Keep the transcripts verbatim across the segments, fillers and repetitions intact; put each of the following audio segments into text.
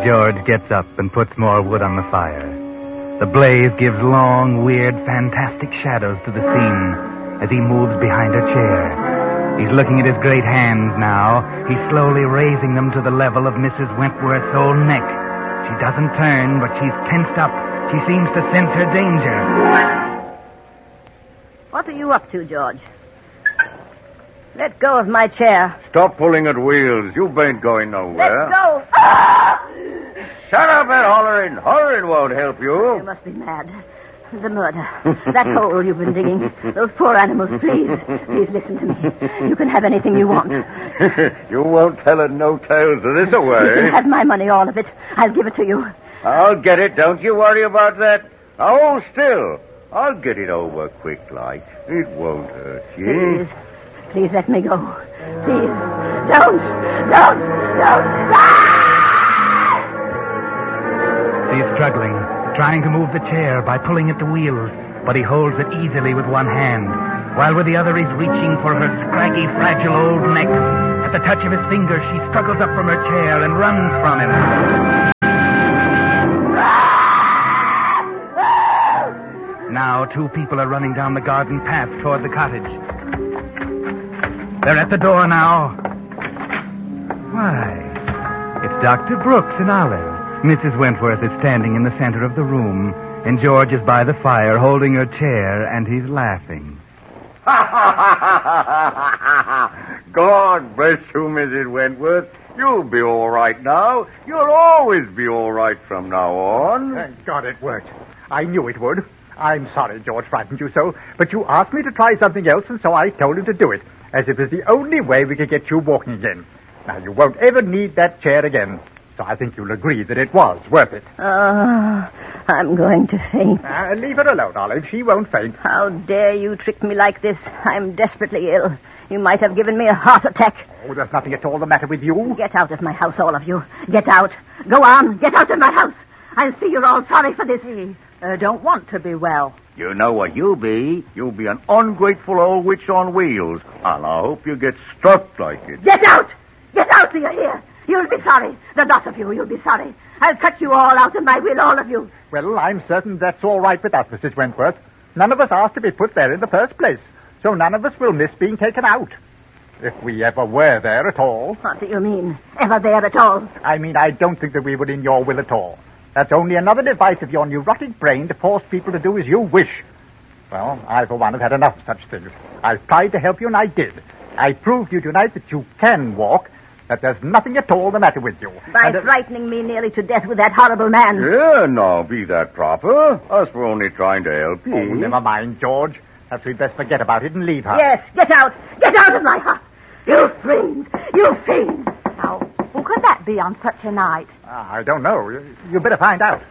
George gets up and puts more wood on the fire. The blaze gives long, weird, fantastic shadows to the scene as he moves behind her chair. He's looking at his great hands now. He's slowly raising them to the level of Missus Wentworth's own neck. She doesn't turn, but she's tensed up. She seems to sense her danger. What are you up to, George? Let go of my chair. Stop pulling at wheels. You ain't going nowhere. Let go. Ah! Shut up and hollering. Hollering won't help you. You must be mad. The murder. That hole you've been digging. Those poor animals, please. Please listen to me. You can have anything you want. You won't tell her no tales of this away. You can have my money, all of it. I'll give it to you. I'll get it. Don't you worry about that. Now, hold still. I'll get it over quick like. It won't hurt you. Please. Please let me go. Please. Don't. Don't. Don't. Ah! She's struggling, trying to move the chair by pulling at the wheels, but he holds it easily with one hand, while with the other he's reaching for her scraggy, fragile old neck. At the touch of his finger, she struggles up from her chair and runs from him. Now, two people are running down the garden path toward the cottage. They're at the door now. Why, it's Doctor Brooks and Olive. Missus Wentworth is standing in the center of the room, and George is by the fire holding her chair, and he's laughing. God bless you, Missus Wentworth. You'll be all right now. You'll always be all right from now on. Thank God it worked. I knew it would. I'm sorry George frightened you so, but you asked me to try something else, and so I told him to do it, as it was the only way we could get you walking again. Now, you won't ever need that chair again, so I think you'll agree that it was worth it. Oh, I'm going to faint. Uh, leave her alone, Olive. She won't faint. How dare you trick me like this? I'm desperately ill. You might have given me a heart attack. Oh, there's nothing at all the matter with you. Get out of my house, all of you. Get out. Go on. Get out of my house. I'll see you're all sorry for this. I uh, don't want to be well. You know what you'll be. You'll be an ungrateful old witch on wheels. And I hope you get struck like it. Get out! Get out, do you hear? You'll be sorry. The lot of you, you'll be sorry. I'll cut you all out of my will, all of you. Well, I'm certain that's all right with us, Missus Wentworth. None of us asked to be put there in the first place, so none of us will miss being taken out. If we ever were there at all. What do you mean, ever there at all? I mean, I don't think that we were in your will at all. That's only another device of your neurotic brain to force people to do as you wish. Well, I, for one, have had enough of such things. I've tried to help you, and I did. I proved to you tonight that you can walk, that there's nothing at all the matter with you. By and, uh, frightening me nearly to death with that horrible man. Yeah, now, be that proper. Us were only trying to help you. Oh, never mind, George. Perhaps we'd best forget about it and leave her. Yes, get out. Get out of my house. You fiend. You fiend. Now, who could that be on such a night? Ah, I don't know. You, you better find out.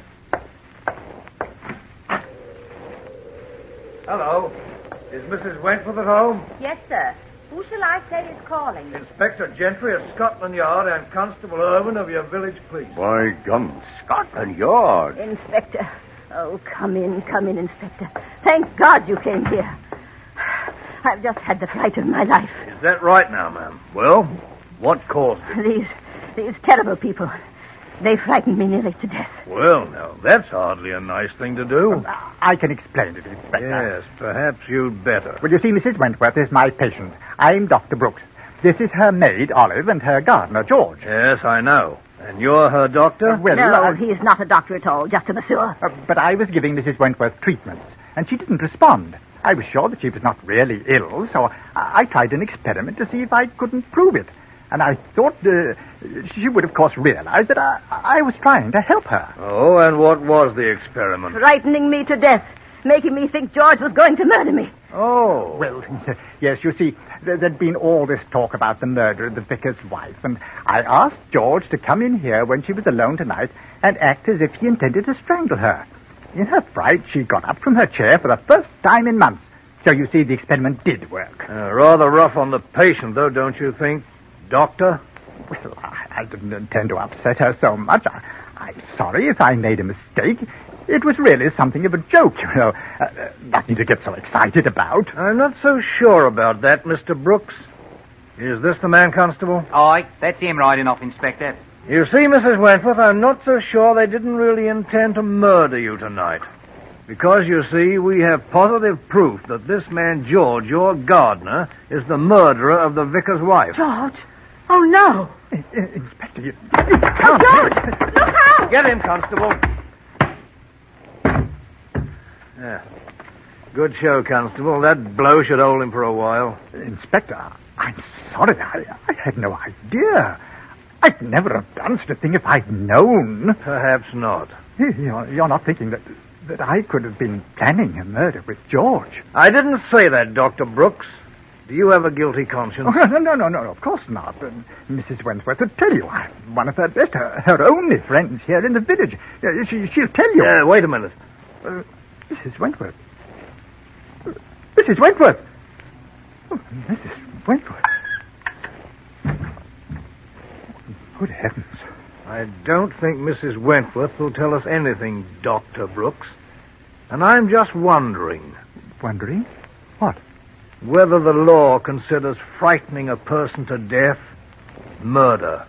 Hello. Is Missus Wentworth at home? Yes, sir. Who shall I say is calling? Inspector Gentry of Scotland Yard and Constable Irwin of your village police. By gum, Scotland Yard. Inspector. Oh, come in, come in, Inspector. Thank God you came here. I've just had the fright of my life. Is that right now, ma'am? Well, what caused it? These, these terrible people. They frightened me nearly to death. Well, now, that's hardly a nice thing to do. I can explain it, Inspector. Yes, perhaps you'd better. Well, you see, Missus Wentworth is my patient. I'm Doctor Brooks. This is her maid, Olive, and her gardener, George. Yes, I know. And you're her doctor? Uh, well, no, uh, he's not a doctor at all, just a masseur. Uh, but I was giving Missus Wentworth treatments, and she didn't respond. I was sure that she was not really ill, so I, I tried an experiment to see if I couldn't prove it. And I thought uh, she would, of course, realize that I, I was trying to help her. Oh, and what was the experiment? Frightening me to death, making me think George was going to murder me. Oh. Well, yes, you see, there, there'd been all this talk about the murder of the vicar's wife, and I asked George to come in here when she was alone tonight and act as if he intended to strangle her. In her fright, she got up from her chair for the first time in months. So you see, the experiment did work. Uh, rather rough on the patient, though, don't you think, Doctor? Well, I, I didn't intend to upset her so much. I, I'm sorry if I made a mistake. It was really something of a joke, you know. Uh, uh, nothing to get so excited about. I'm not so sure about that, Mister Brooks. Is this the man, Constable? Aye, that's him riding off, Inspector. You see, Missus Wentworth, I'm not so sure they didn't really intend to murder you tonight. Because, you see, we have positive proof that this man George, your gardener, is the murderer of the vicar's wife. George? Oh, no. Uh, uh, Inspector, you... Oh, George! Look out! Get him, Constable. Yeah. Good show, Constable. That blow should hold him for a while. Inspector, I'm sorry. I, I had no idea. I'd never have done such a thing if I'd known. Perhaps not. You're, you're not thinking that, that I could have been planning a murder with George? I didn't say that, Doctor Brooks. Do you have a guilty conscience? Oh, no, no, no, no, of course not. Uh, Missus Wentworth will tell you. I'm one of her best, her, her only friends here in the village. Uh, she, she'll tell you. Uh, wait a minute. Uh, Missus Wentworth. Uh, Missus Wentworth. Oh, Missus Wentworth. Good heavens. I don't think Missus Wentworth will tell us anything, Doctor Brooks. And I'm just wondering... Wondering? What? Whether the law considers frightening a person to death murder.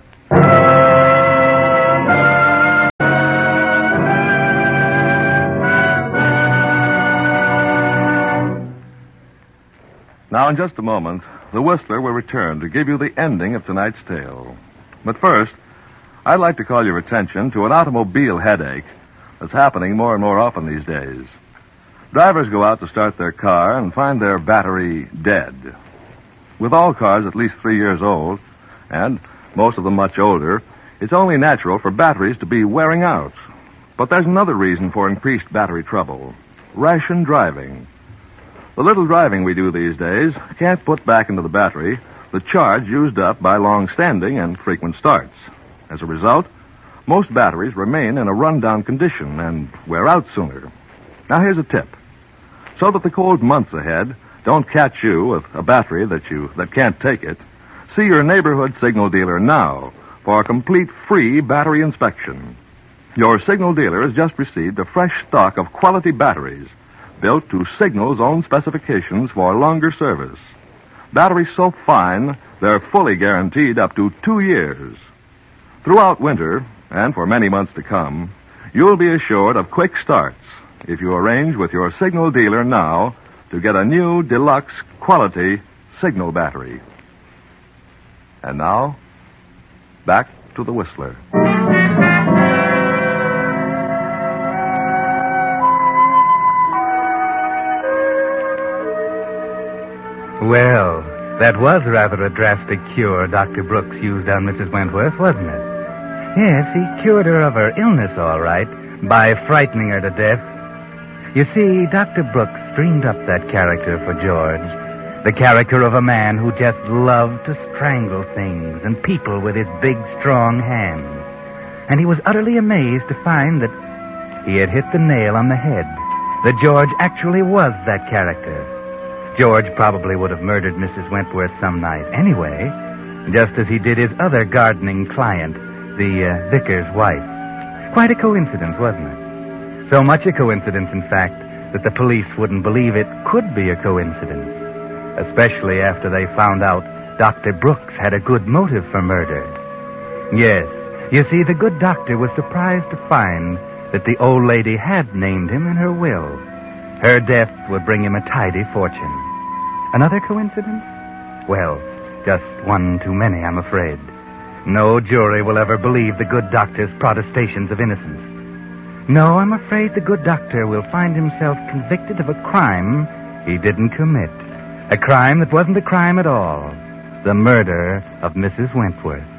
Now, in just a moment, the Whistler will return to give you the ending of tonight's tale. But first, I'd like to call your attention to an automobile headache that's happening more and more often these days. Drivers go out to start their car and find their battery dead. With all cars at least three years old, and most of them much older, it's only natural for batteries to be wearing out. But there's another reason for increased battery trouble: ration driving. The little driving we do these days can't put back into the battery the charge used up by long-standing and frequent starts. As a result, most batteries remain in a run-down condition and wear out sooner. Now, here's a tip. So that the cold months ahead don't catch you with a battery that you that can't take it, see your neighborhood signal dealer now for a complete free battery inspection. Your signal dealer has just received a fresh stock of quality batteries built to Signal's own specifications for longer service. Batteries so fine, they're fully guaranteed up to two years. Throughout winter, and for many months to come, you'll be assured of quick starts if you arrange with your Signal dealer now to get a new deluxe quality Signal battery. And now, back to the Whistler. Well, that was rather a drastic cure Doctor Brooks used on Missus Wentworth, wasn't it? Yes, he cured her of her illness, all right, by frightening her to death. You see, Doctor Brooks dreamed up that character for George, the character of a man who just loved to strangle things and people with his big, strong hands. And he was utterly amazed to find that he had hit the nail on the head, that George actually was that character. George probably would have murdered Missus Wentworth some night anyway, just as he did his other gardening client, the uh, vicar's wife. Quite a coincidence, wasn't it? So much a coincidence, in fact, that the police wouldn't believe it could be a coincidence, especially after they found out Doctor Brooks had a good motive for murder. Yes, you see, the good doctor was surprised to find that the old lady had named him in her will. Her death would bring him a tidy fortune. Another coincidence? Well, just one too many, I'm afraid. No jury will ever believe the good doctor's protestations of innocence. No, I'm afraid the good doctor will find himself convicted of a crime he didn't commit. A crime that wasn't a crime at all. The murder of Missus Wentworth.